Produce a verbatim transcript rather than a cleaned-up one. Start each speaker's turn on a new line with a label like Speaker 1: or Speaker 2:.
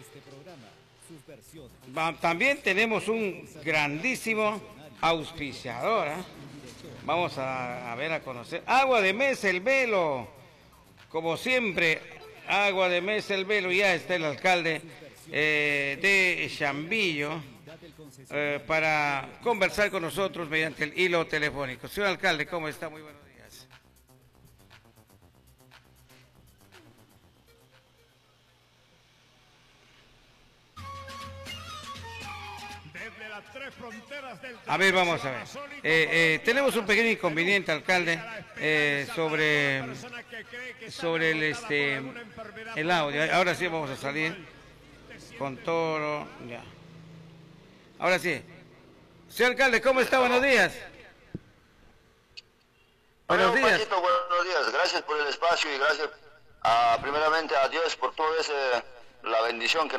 Speaker 1: Va- También tenemos un grandísimo auspiciador, ¿eh? Vamos a, a ver, a conocer. Agua de Mesa El Velo. Como siempre, Agua de Mesa El Velo. Ya está el alcalde eh, de Chambillo eh, para conversar con nosotros mediante el hilo telefónico. Señor alcalde, ¿cómo está? Muy buenos días. A ver, vamos a ver. Eh, eh, tenemos un pequeño inconveniente, alcalde, eh, sobre, sobre el, este, el audio. Ahora sí vamos a salir con todo. Ya. Ahora sí. Señor alcalde, ¿cómo está? Buenos días. Buenos
Speaker 2: Amigo
Speaker 1: días.
Speaker 2: Paquito, buenos días. Gracias por el espacio y gracias a, primeramente a Dios por toda esa la bendición que